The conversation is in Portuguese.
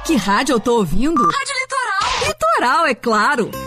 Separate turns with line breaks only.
Que rádio eu tô ouvindo?
Rádio Litoral.
Litoral, é claro.